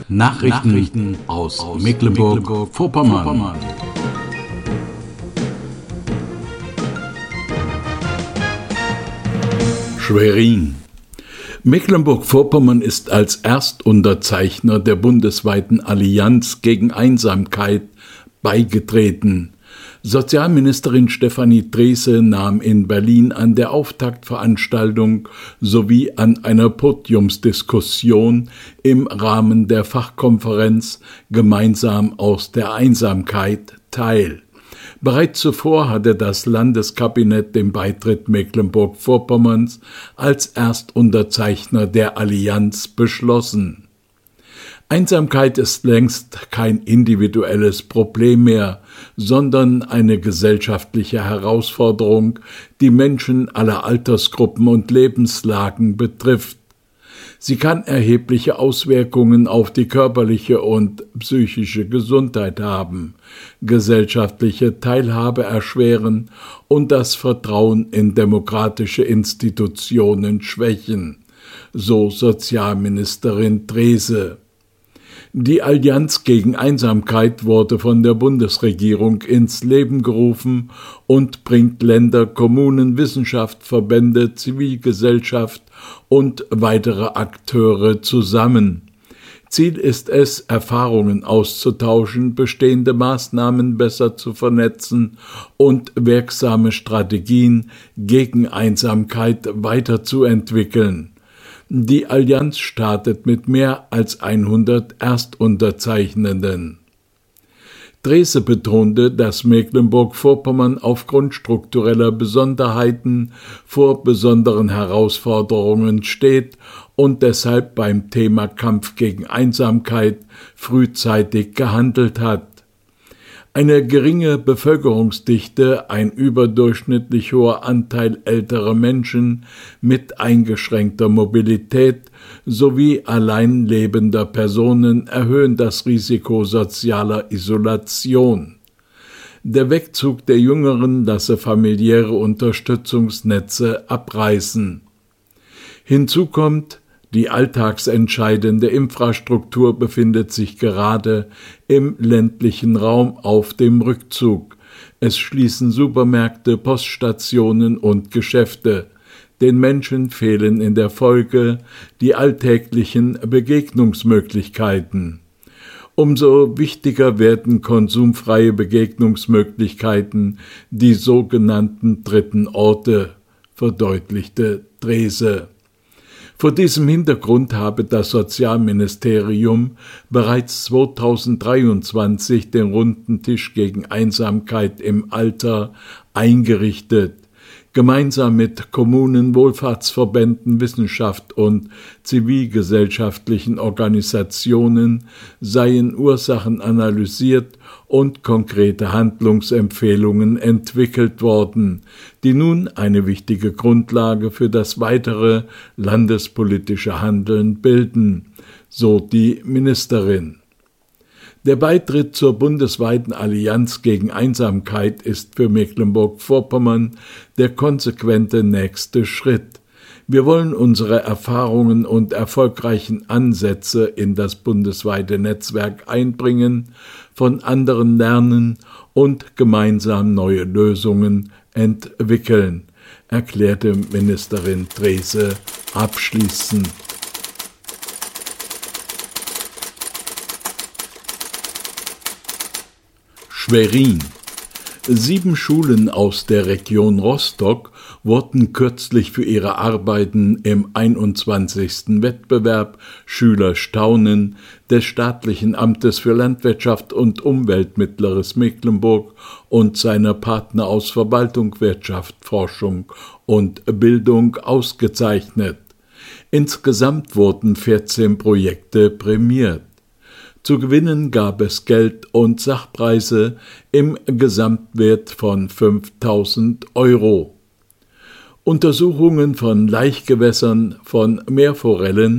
Nachrichten aus Mecklenburg-Vorpommern. Schwerin. Mecklenburg-Vorpommern ist als Erstunterzeichner der bundesweiten Allianz gegen Einsamkeit beigetreten. Sozialministerin Stefanie Drese nahm in Berlin an der Auftaktveranstaltung sowie an einer Podiumsdiskussion im Rahmen der Fachkonferenz Gemeinsam aus der Einsamkeit teil. Bereits zuvor hatte das Landeskabinett den Beitritt Mecklenburg-Vorpommerns als Erstunterzeichner der Allianz beschlossen. Einsamkeit ist längst kein individuelles Problem mehr, sondern eine gesellschaftliche Herausforderung, die Menschen aller Altersgruppen und Lebenslagen betrifft. Sie kann erhebliche Auswirkungen auf die körperliche und psychische Gesundheit haben, gesellschaftliche Teilhabe erschweren und das Vertrauen in demokratische Institutionen schwächen, so Sozialministerin Drese. Die Allianz gegen Einsamkeit wurde von der Bundesregierung ins Leben gerufen und bringt Länder, Kommunen, Wissenschaft, Verbände, Zivilgesellschaft und weitere Akteure zusammen. Ziel ist es, Erfahrungen auszutauschen, bestehende Maßnahmen besser zu vernetzen und wirksame Strategien gegen Einsamkeit weiterzuentwickeln. Die Allianz startet mit mehr als 100 Erstunterzeichnenden. Drese betonte, dass Mecklenburg-Vorpommern aufgrund struktureller Besonderheiten vor besonderen Herausforderungen steht und deshalb beim Thema Kampf gegen Einsamkeit frühzeitig gehandelt hat. Eine geringe Bevölkerungsdichte, ein überdurchschnittlich hoher Anteil älterer Menschen mit eingeschränkter Mobilität sowie allein lebender Personen erhöhen das Risiko sozialer Isolation. Der Wegzug der Jüngeren lasse familiäre Unterstützungsnetze abreißen. Hinzu kommt, die alltagsentscheidende Infrastruktur befindet sich gerade im ländlichen Raum auf dem Rückzug. Es schließen Supermärkte, Poststationen und Geschäfte. Den Menschen fehlen in der Folge die alltäglichen Begegnungsmöglichkeiten. Umso wichtiger werden konsumfreie Begegnungsmöglichkeiten, die sogenannten dritten Orte, verdeutlichte Drese. Vor diesem Hintergrund habe das Sozialministerium bereits 2023 den Runden Tisch gegen Einsamkeit im Alter eingerichtet. Gemeinsam mit Kommunen, Wohlfahrtsverbänden, Wissenschaft und zivilgesellschaftlichen Organisationen seien Ursachen analysiert und konkrete Handlungsempfehlungen entwickelt worden, die nun eine wichtige Grundlage für das weitere landespolitische Handeln bilden, so die Ministerin. Der Beitritt zur bundesweiten Allianz gegen Einsamkeit ist für Mecklenburg-Vorpommern der konsequente nächste Schritt. Wir wollen unsere Erfahrungen und erfolgreichen Ansätze in das bundesweite Netzwerk einbringen, von anderen lernen und gemeinsam neue Lösungen entwickeln, erklärte Ministerin Drese abschließend. Schwerin. 7 Schulen aus der Region Rostock wurden kürzlich für ihre Arbeiten im 21. Wettbewerb Schüler staunen des Staatlichen Amtes für Landwirtschaft und Umwelt Mittleres Mecklenburg und seiner Partner aus Verwaltung, Wirtschaft, Forschung und Bildung ausgezeichnet. Insgesamt wurden 14 Projekte prämiert. Zu gewinnen gab es Geld und Sachpreise im Gesamtwert von 5.000 €. Untersuchungen von Laichgewässern, von Meerforellen,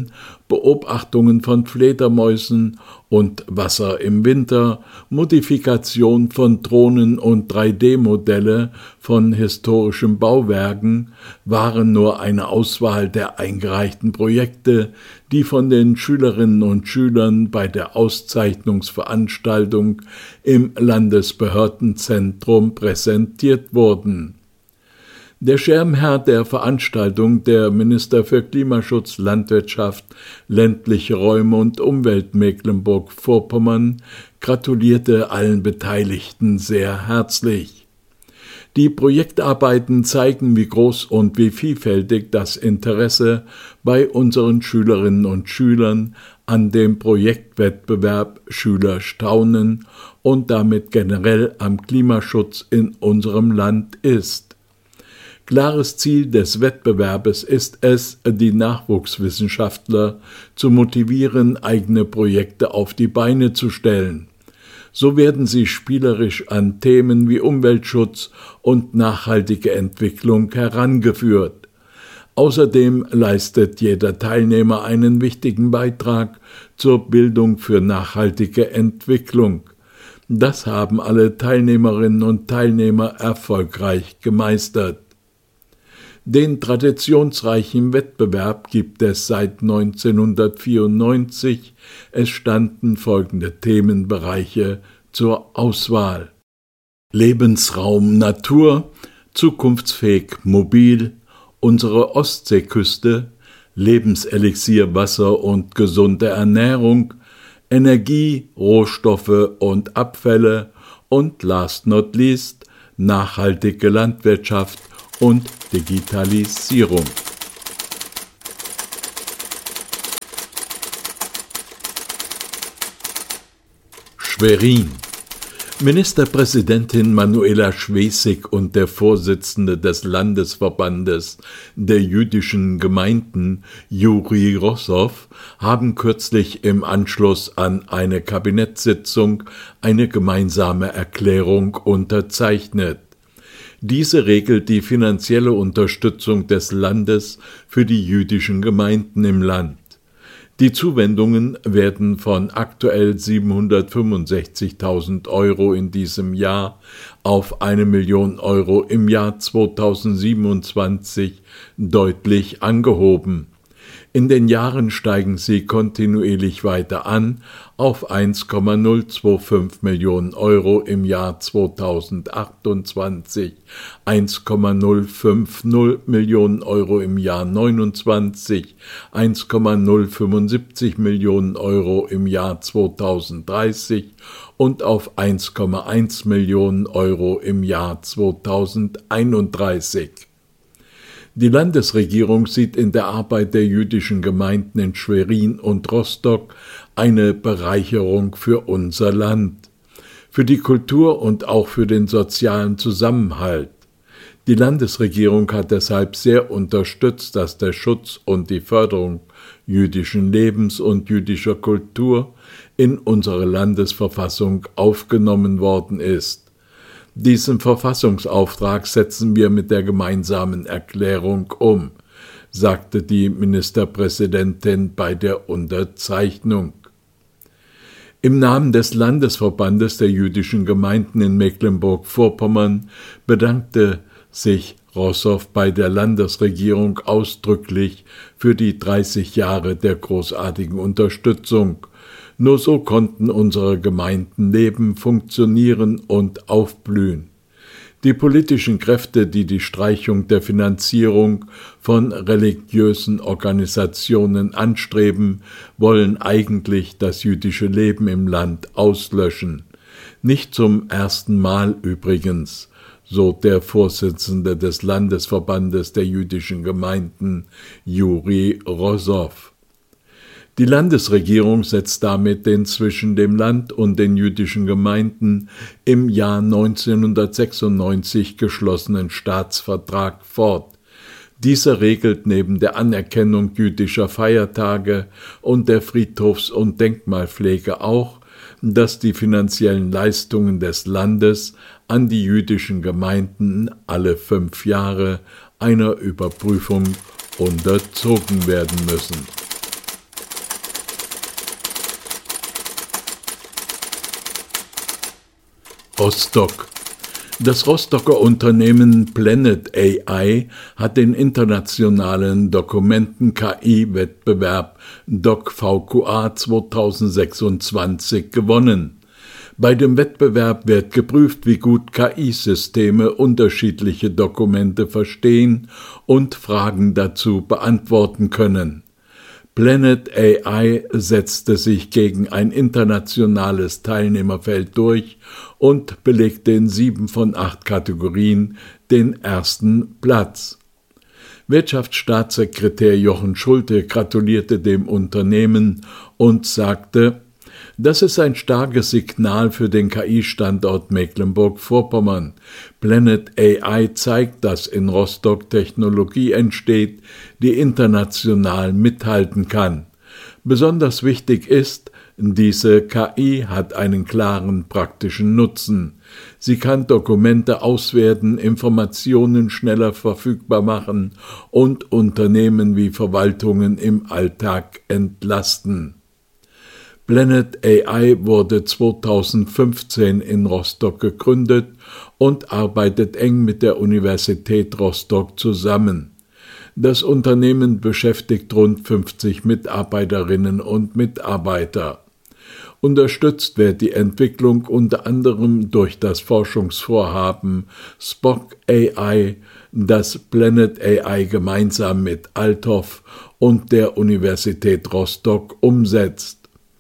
Beobachtungen von Fledermäusen und Wasser im Winter, Modifikation von Drohnen und 3D-Modelle von historischen Bauwerken waren nur eine Auswahl der eingereichten Projekte, die von den Schülerinnen und Schülern bei der Auszeichnungsveranstaltung im Landesbehördenzentrum präsentiert wurden. Der Schirmherr der Veranstaltung, der Minister für Klimaschutz, Landwirtschaft, ländliche Räume und Umwelt Mecklenburg-Vorpommern, gratulierte allen Beteiligten sehr herzlich. Die Projektarbeiten zeigen, wie groß und wie vielfältig das Interesse bei unseren Schülerinnen und Schülern an dem Projektwettbewerb Schüler staunen und damit generell am Klimaschutz in unserem Land ist. Klares Ziel des Wettbewerbes ist es, die Nachwuchswissenschaftler zu motivieren, eigene Projekte auf die Beine zu stellen. So werden sie spielerisch an Themen wie Umweltschutz und nachhaltige Entwicklung herangeführt. Außerdem leistet jeder Teilnehmer einen wichtigen Beitrag zur Bildung für nachhaltige Entwicklung. Das haben alle Teilnehmerinnen und Teilnehmer erfolgreich gemeistert. Den traditionsreichen Wettbewerb gibt es seit 1994. Es standen folgende Themenbereiche zur Auswahl: Lebensraum Natur, zukunftsfähig mobil, unsere Ostseeküste, Lebenselixier Wasser und gesunde Ernährung, Energie, Rohstoffe und Abfälle und last not least nachhaltige Landwirtschaft und Digitalisierung. Schwerin. Ministerpräsidentin Manuela Schwesig und der Vorsitzende des Landesverbandes der jüdischen Gemeinden, Juri Rossow, haben kürzlich im Anschluss an eine Kabinettssitzung eine gemeinsame Erklärung unterzeichnet. Diese regelt die finanzielle Unterstützung des Landes für die jüdischen Gemeinden im Land. Die Zuwendungen werden von aktuell 765.000 Euro in diesem Jahr auf 1 Million Euro im Jahr 2027 deutlich angehoben. In den Jahren steigen sie kontinuierlich weiter an auf 1,025 Millionen Euro im Jahr 2028, 1,050 Millionen Euro im Jahr 29, 1,075 Millionen Euro im Jahr 2030 und auf 1,1 Millionen Euro im Jahr 2031. Die Landesregierung sieht in der Arbeit der jüdischen Gemeinden in Schwerin und Rostock eine Bereicherung für unser Land, für die Kultur und auch für den sozialen Zusammenhalt. Die Landesregierung hat deshalb sehr unterstützt, dass der Schutz und die Förderung jüdischen Lebens und jüdischer Kultur in unsere Landesverfassung aufgenommen worden ist. Diesen Verfassungsauftrag setzen wir mit der gemeinsamen Erklärung um, sagte die Ministerpräsidentin bei der Unterzeichnung. Im Namen des Landesverbandes der jüdischen Gemeinden in Mecklenburg-Vorpommern bedankte sich Rossow bei der Landesregierung ausdrücklich für die 30 Jahre der großartigen Unterstützung. Nur so konnten unsere Gemeinden leben, funktionieren und aufblühen. Die politischen Kräfte, die die Streichung der Finanzierung von religiösen Organisationen anstreben, wollen eigentlich das jüdische Leben im Land auslöschen. Nicht zum ersten Mal übrigens, so der Vorsitzende des Landesverbandes der jüdischen Gemeinden, Juri Rossow. Die Landesregierung setzt damit den zwischen dem Land und den jüdischen Gemeinden im Jahr 1996 geschlossenen Staatsvertrag fort. Dieser regelt neben der Anerkennung jüdischer Feiertage und der Friedhofs- und Denkmalpflege auch, dass die finanziellen Leistungen des Landes an die jüdischen Gemeinden alle 5 Jahre einer Überprüfung unterzogen werden müssen. Rostock. Das Rostocker Unternehmen Planet AI hat den internationalen Dokumenten-KI-Wettbewerb DocVQA 2026 gewonnen. Bei dem Wettbewerb wird geprüft, wie gut KI-Systeme unterschiedliche Dokumente verstehen und Fragen dazu beantworten können. Planet AI setzte sich gegen ein internationales Teilnehmerfeld durch und belegte in 7 von 8 Kategorien den ersten Platz. Wirtschaftsstaatssekretär Jochen Schulte gratulierte dem Unternehmen und sagte: Das ist ein starkes Signal für den KI-Standort Mecklenburg-Vorpommern. Planet AI zeigt, dass in Rostock Technologie entsteht, die international mithalten kann. Besonders wichtig ist, diese KI hat einen klaren praktischen Nutzen. Sie kann Dokumente auswerten, Informationen schneller verfügbar machen und Unternehmen wie Verwaltungen im Alltag entlasten. Planet AI wurde 2015 in Rostock gegründet und arbeitet eng mit der Universität Rostock zusammen. Das Unternehmen beschäftigt rund 50 Mitarbeiterinnen und Mitarbeiter. Unterstützt wird die Entwicklung unter anderem durch das Forschungsvorhaben Spock AI, das Planet AI gemeinsam mit Althoff und der Universität Rostock umsetzt.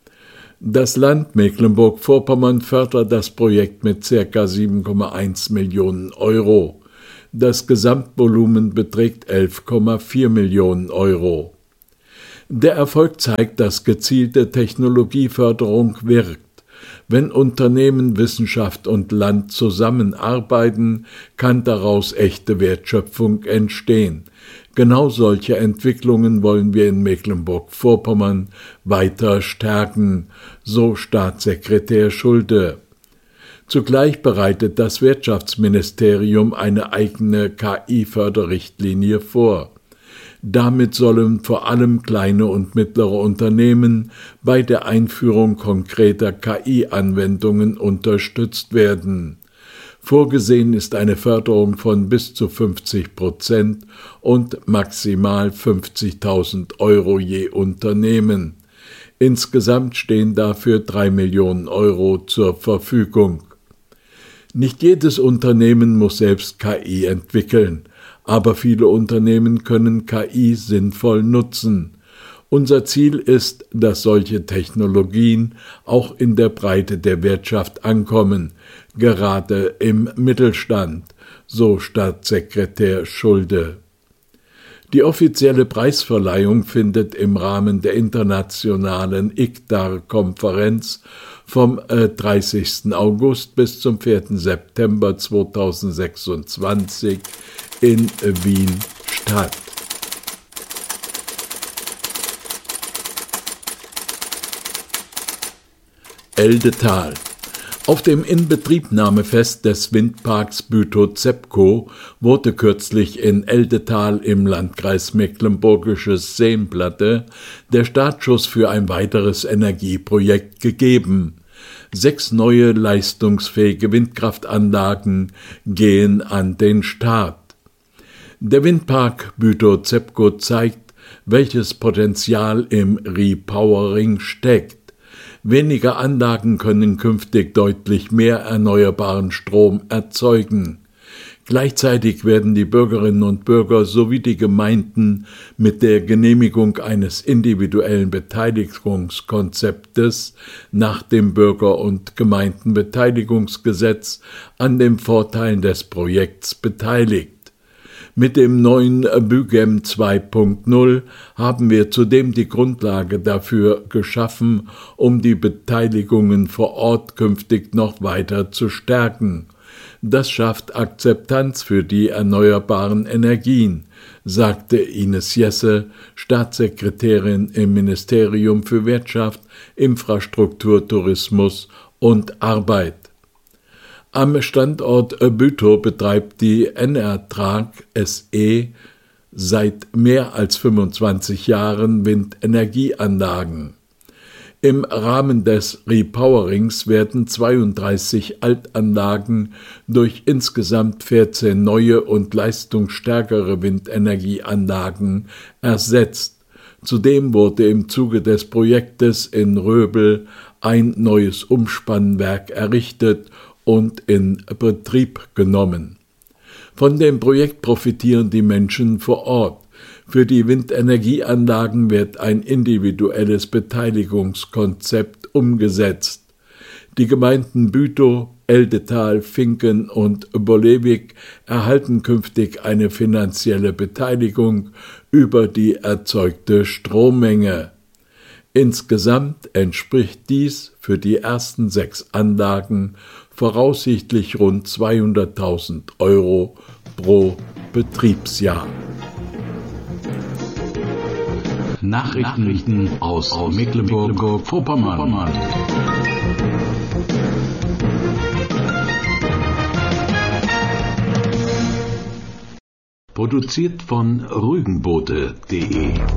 Das Land Mecklenburg-Vorpommern fördert das Projekt mit ca. 7,1 Millionen Euro. Das Gesamtvolumen beträgt 11,4 Millionen Euro. Der Erfolg zeigt, dass gezielte Technologieförderung wirkt. Wenn Unternehmen, Wissenschaft und Land zusammenarbeiten, kann daraus echte Wertschöpfung entstehen. Genau solche Entwicklungen wollen wir in Mecklenburg-Vorpommern weiter stärken, so Staatssekretär Schulte. Zugleich bereitet das Wirtschaftsministerium eine eigene KI-Förderrichtlinie vor. Damit sollen vor allem kleine und mittlere Unternehmen bei der Einführung konkreter KI-Anwendungen unterstützt werden. Vorgesehen ist eine Förderung von bis zu 50% und maximal 50.000 Euro je Unternehmen. Insgesamt stehen dafür 3 Millionen Euro zur Verfügung. Nicht jedes Unternehmen muss selbst KI entwickeln, aber viele Unternehmen können KI sinnvoll nutzen. Unser Ziel ist, dass solche Technologien auch in der Breite der Wirtschaft ankommen, gerade im Mittelstand, so Staatssekretär Schulte. Die offizielle Preisverleihung findet im Rahmen der internationalen ICTAR-Konferenz vom 30. August bis zum 4. September 2026 in Wien statt. Eldetal. Auf dem Inbetriebnahmefest des Windparks Bütow-Zepco wurde kürzlich in Eldetal im Landkreis Mecklenburgisches Seenplatte der Startschuss für ein weiteres Energieprojekt gegeben. 6 neue leistungsfähige Windkraftanlagen gehen an den Start. Der Windpark Bütow-Zepco zeigt, welches Potenzial im Repowering steckt. Weniger Anlagen können künftig deutlich mehr erneuerbaren Strom erzeugen. Gleichzeitig werden die Bürgerinnen und Bürger sowie die Gemeinden mit der Genehmigung eines individuellen Beteiligungskonzeptes nach dem Bürger- und Gemeindenbeteiligungsgesetz an den Vorteilen des Projekts beteiligt. Mit dem neuen BÜGEM 2.0 haben wir zudem die Grundlage dafür geschaffen, um die Beteiligungen vor Ort künftig noch weiter zu stärken. Das schafft Akzeptanz für die erneuerbaren Energien, sagte Ines Jesse, Staatssekretärin im Ministerium für Wirtschaft, Infrastruktur, Tourismus und Arbeit. Am Standort Bütow betreibt die Enertrag SE seit mehr als 25 Jahren Windenergieanlagen. Im Rahmen des Repowerings werden 32 Altanlagen durch insgesamt 14 neue und leistungsstärkere Windenergieanlagen ersetzt. Zudem wurde im Zuge des Projektes in Röbel ein neues Umspannwerk errichtet und in Betrieb genommen. Von dem Projekt profitieren die Menschen vor Ort. Für die Windenergieanlagen wird ein individuelles Beteiligungskonzept umgesetzt. Die Gemeinden Bütow, Eldetal, Finken und Bollewig erhalten künftig eine finanzielle Beteiligung über die erzeugte Strommenge. Insgesamt entspricht dies für die ersten 6 Anlagen voraussichtlich rund 200.000 € pro Betriebsjahr. Nachrichten aus Mecklenburg-Vorpommern. Produziert von rügenboote.de